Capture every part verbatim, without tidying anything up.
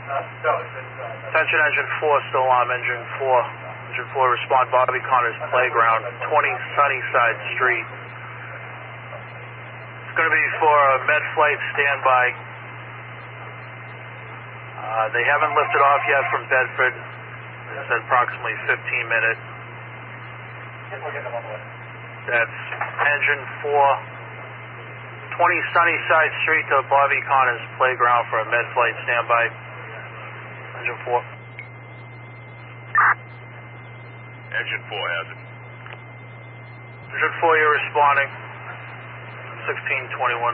Attention engine four, still on engine four. Engine four, respond Bobby Connors Playground, twenty Sunnyside Street. It's going to be for a med flight standby. Uh, they haven't lifted off yet from Bedford. They said approximately fifteen minutes. That's engine four, twenty Sunnyside Street to Bobby Connors Playground for a med flight standby. Engine four. Engine four has it. Engine four, you're responding. sixteen twenty-one.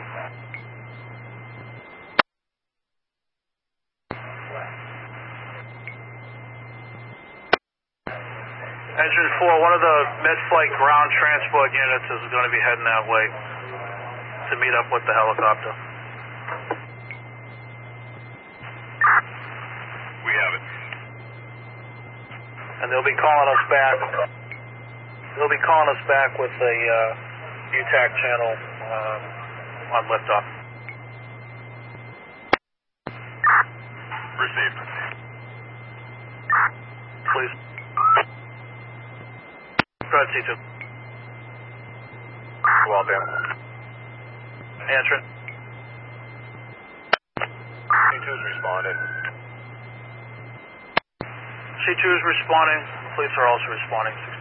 Engine four, one of the mid-flight ground transport units is going to be heading that way to meet up with the helicopter. We have it. And they'll be calling us back. They'll be calling us back with a uh, U TAC channel uh, on liftoff. Received. Please. Go ahead, C two. Well, Ben. Answering. C two's responded. C two is responding. Police are also responding.